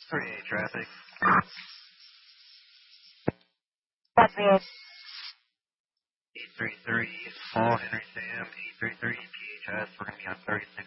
3A traffic. That's it. 833, Paul Henry Sam, 833 PHS. We're going to be on 36